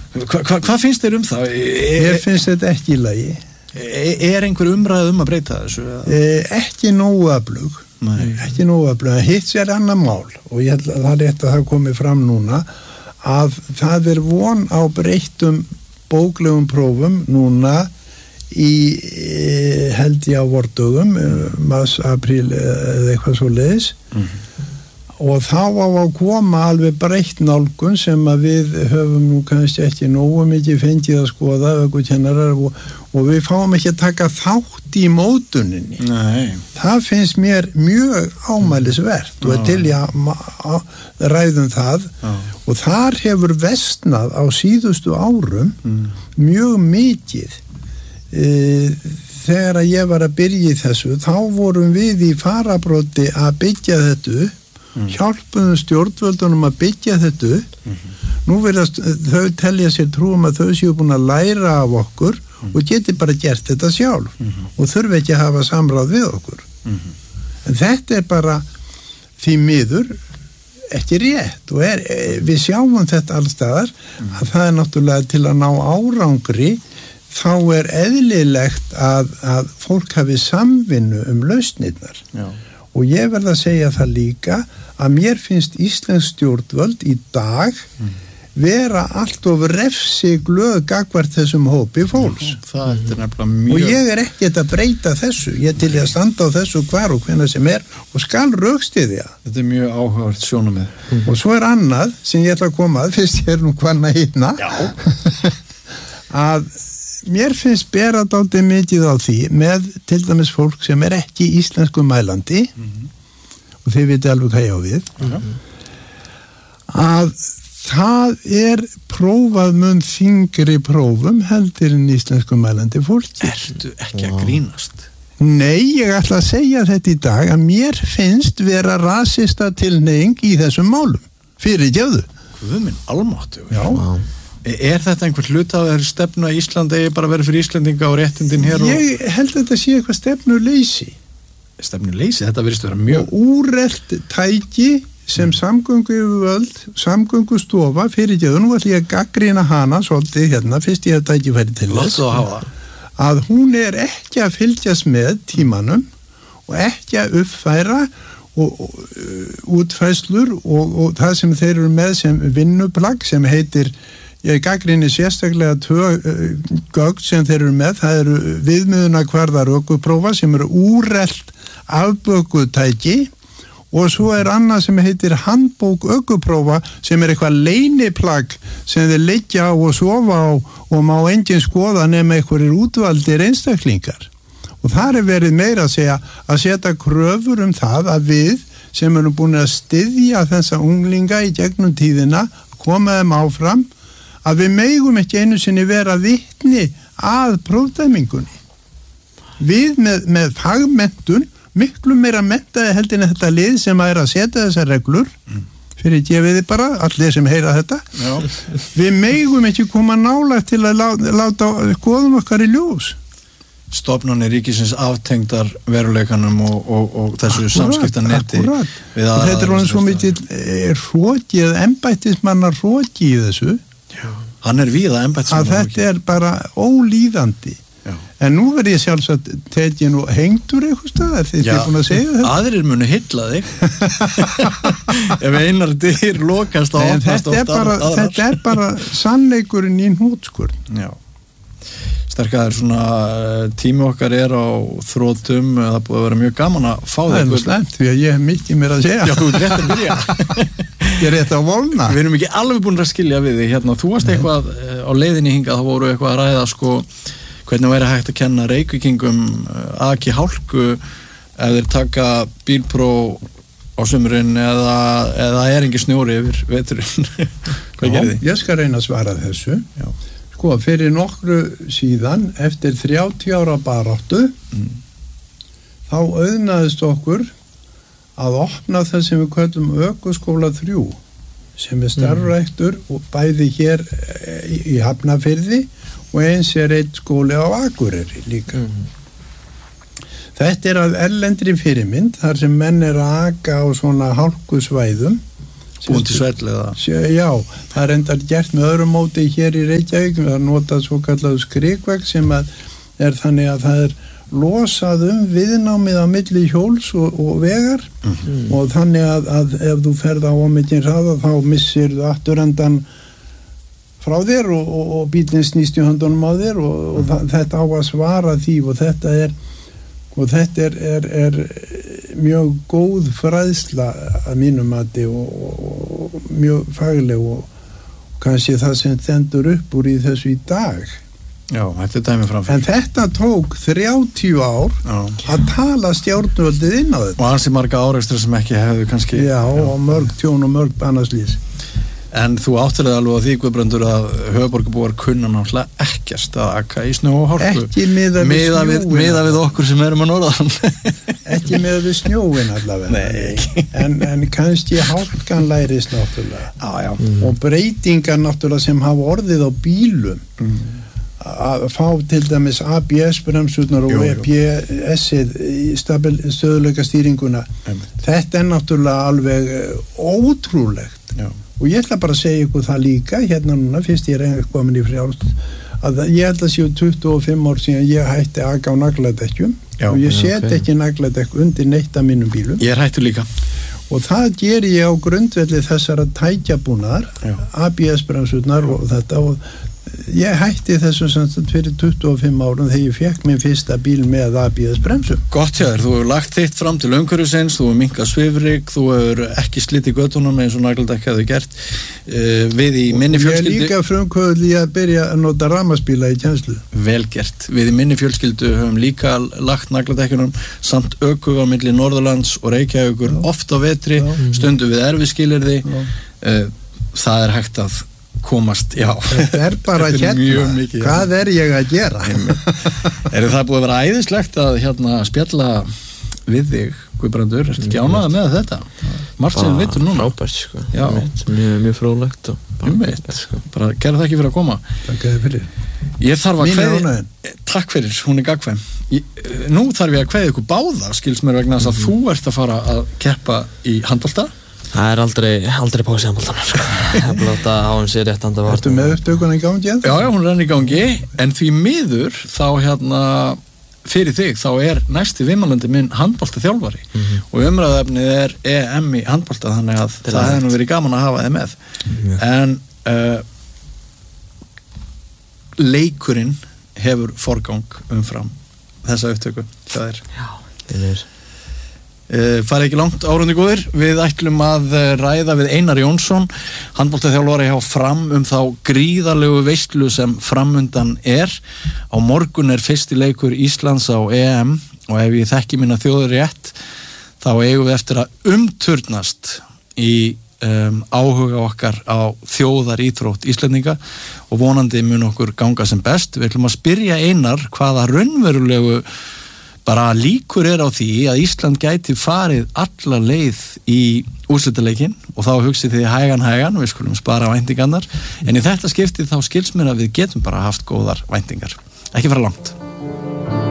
Hvað finnst þér það? Mér finnst þetta ekki í lagi. Einhver umræða að breyta þessu? Ekki nógu öflug. Ekki nógu öflug. Hitt sér annað mál og ég held að það er rétt að það komi fram núna að það er von á breyttum bóklegum prófum núna í held ég á vordögum mars, apríl eða eitthvað svo leiðis og þá á að koma alveg breytt nálgun sem að við höfum nú kannski ekki nógu mikið fengið að skoða ökukennarar og við fáum ekki að taka þátt í mótuninni. Nei. Það finnst mér mjög ámælisvert og til ég ræðum það og þar hefur versnað á síðustu árum mjög mikið. Þegar að ég var að byrja í þessu þá vorum við í farabróti að byggja þetta hjálpuðum stjórnvöldunum að byggja þetta nú verðast þau telja sér trúum að þau séu búin að læra af okkur og geti bara gert þetta sjálf og þurfi ekki að hafa samráð við okkur en þetta er bara því miður ekki rétt og við sjáum þetta allstaðar að það er náttúrulega til að ná árangri þá er eðlilegt að fólk hafi samvinnu lausnirnar. Já. Og ég verð að segja það líka að mér finnst íslensk stjórnvöld í dag vera allt of refsiglöð gagnvart þessum hópi fólks. Það er nefnilega mjög... Og ég er ekkert að breyta þessu. Ég til að standa á þessu hvar og hvenær sem og skal rökstyðja. Þetta er mjög áhugavert sjónarmið. Og svo er annað sem ég ætla að koma að fyrst ég er nú hvanna hérna. Já. að mér finnst bera dálítið mikið á því með til dæmis fólk sem er ekki íslensku mælandi og þið viti alveg hvað ég á við að það er prófað mun þyngri prófum heldur en íslensku mælandi fólk. Ertu ekki að grínast? Nei, ég ætla að segja þetta í dag að mér finnst vera rasista tilhneiging í þessum málum. Fyrirgefðu. Guð minn almáttugur. Já. Er þetta einhver hluta að stefna í Íslandi bara verið fyrir Íslendinga og réttindin hér? Ég held að þetta sé eitthvað stefnuleysi. Stefnuleysi? Þetta virðist vera mjög... Og úrelt tæki sem samgöngustofa fyrirgefðu, nú ætla ég að gagnrýna hana svolítið hérna, fyrst ég hef tækifæri til þess. Láttu að hafa. Að hún er ekki að fylgjast með tímanum og ekki að uppfæra og útfæslur og það sem þeir eru með sem vinnuplagg sem heitir ég gagnrýni sérstaklega 2 gögn sem þeir eru með, það eru viðmiðunarkvarðar ökuprófa sem eru úrelt afbökutæki og svo er annað sem heitir handbók ökuprófa sem er eitthvað leyniplagg sem þeir liggja á og sofa á og má enginn skoða nema einhverjir útvaldir einstaklingar og þar er verið meira að segja að setja kröfur það að við sem erum búin að styðja þessa unglinga í gegnum tíðina koma þeim áfram að við megum ekki einu sinni vera vitni að prófdæmingunni. Við með fagmenntun, miklu meira menntaði heldur en þetta lið sem að setja þessar reglur, fyrir gefiði bara, allir sem heyra þetta, við megum ekki koma nálægt til að láta skoðum okkar í ljós. Stofnanir ríkisins aftengdar veruleikanum og þessu samskiptanetti. Þetta er svo mikið hroki eða embættismannar hroki í þessu. Já. Hann er víða embættismannar hroki. Að þetta er bara ólíðandi. Já. En nú verð ég sjálfsagt tekin og hengtur eitthvað staðar þegar þið er búin að segja þetta. Aðrir munu hylla þig. Ef einar dyr lokast á opnast oft aðrar. Þetta er bara sannleikurinn í hnútskurn. Já. Sterkar svona tími okkar er á þrótum, það búið að vera mjög gaman að fá þig. Það er nú slæmt því að ég hef mikið mér að segja. Já, þú ert rétt að byrja. Ég er rétt að volna. Við erum ekki alveg búin að skilja við þig hérna. Þú varst eitthvað á leiðinni hingað, þá voru eitthvað að ræða hvernig væri hægt að kenna Reykvíkingum aki hálku ef þeir taka bílpróf á sumrin eða er engin snjóri yfir veturinn. Hvað gerði þið? Ég skal reyna að svara þessu. Já. Fyrir nokkru síðan, eftir 30 ára baráttu, þá auðnaðist okkur að opna það sem við köllum Ökuskóla 3, sem er starfræktur og bæði hér í Hafnarfirði og eins er einn skóli á Akureyri líka. Þetta er að erlendri fyrirmynd, þar sem menn er að aka á svona hálkusvæðum búin til svell eða Já, það er endar gert með öðrum móti hér í Reykjavík, það er notað svo kallaðu skrikvegg sem er þannig að það er losað viðnámið á milli hjóls og vegar og þannig að ef þú ferð á mikinn hraða þá missir þú afturendan frá þér og bílinn snýst í höndunum á þér og þetta á að svara því og þetta er mjög góð fræðsla að mínum mati og mjög fagleg og kannski það sem stendur upp úr í þessu í dag. Já, þetta dæmi framfyrir. En þetta tók 30 ár að tala stjórnvöldið inn á þetta. Og ansi marga árekstra sem ekki hefðu kannski... Já, og mörg tjón og mörg bannaslýs. En þú áttilega alveg á því, Guðbrandur, að höfuðborgarbúar kunna náttúrulega ekkert að aka í snjó og hálku. Ekki miða við okkur sem erum að norðan. Ekki miða við snjóin allavega. Nei. En kannski hálkan lærist náttúrulega. Já. Og breytingar náttúrulega sem hafa orðið á bílum. Að fá til dæmis ABS-bremsurnar og EBS-ið í stöðuleika stýringuna. Þetta er náttúrulega alveg ótrúlegt. Já. Og ég ætla bara að segja ykkur það líka hérna núna, fyrst ég er komin í frjálst, að ég held að séu 25 ár síðan ég hætti að aka á nagladekkjum og ég set ekki nagladekk undir neitt af mínum bílum. Ég er hættur líka. Og það ger ég á grundvelli þessara tækjabúnaðar, ABS-bremsurnar og þetta og ég hætti þessu fyrir 25 árum þegar ég fekk minn fyrsta bíl með ABS-bremsum. Gott hjá þér, þú hefur lagt þitt fram til umhverfisins, þú hefur minkað svifryk, þú hefur ekki slitið götunum eins og nagladekk hefur gert. Við í minni fjölskyldu... Ég er líka frumkvöld í að byrja að nota rafmagnsbíla í kennslu. Vel gert. Við í minni fjölskyldu höfum líka lagt nagladekkunum samt öku á milli Norðurlands og Reykjavíkur oft á vetri, stundum við erfiðskilyrði. Það er hægt að komast, já. Þetta er bara hérna, mikið, hvað er ég að gera? Það búið að vera æðislegt að spjalla við þig, Guðbrandur, ertu ekki ánægður með þetta? Margt sem við vitum núna. Frábært, sko. Mjög fróðlegt og bara gerðu það ekki fyrir að koma. Takk fyrir. Ég þarf að kveðja, takk fyrir, hún er gagkvæm. Nú þarf ég að kveðja ykkur báða, skils mér vegna þess að þú ert að fara að keppa í handbolta. Það er aldrei pási í handboltanum, sko. Það er blóta á sér rétt handa vart. Ertu með upptökuna í gangi? Já, hún er enn í gangi, en því miður þá fyrir þig, þá er næsti viðmælandi minn handbolta þjálfari og umræðuefnið er EM í handbolta, þannig að það hefði nú verið gaman að hafa þið með. En leikurinn hefur forgang umfram þessa upptöku hjá þér. Já, það er farið ekki langt, árundi góðir. Við ætlum að ræða við Einar Jónsson, handboltaþjálfari hjá Fram, þá gríðarlegu veislu sem framundan er. Á morgun er fyrsti leikur Íslands á EM og ef ég þekki mína þjóður rétt þá eigum við eftir að umturnast í áhuga okkar á þjóðaríþrótt Íslendinga og vonandi mun okkur ganga sem best. Við ætlum að spyrja Einar hvaða raunverulegu bara líkur er á því að Ísland gæti farið alla leið í úrslitaleikin og þá hugsið þið hægan, við skulum spara væntingarnar, en í þetta skiptið þá skils mér að við getum bara haft góðar væntingar. Ekki fara langt.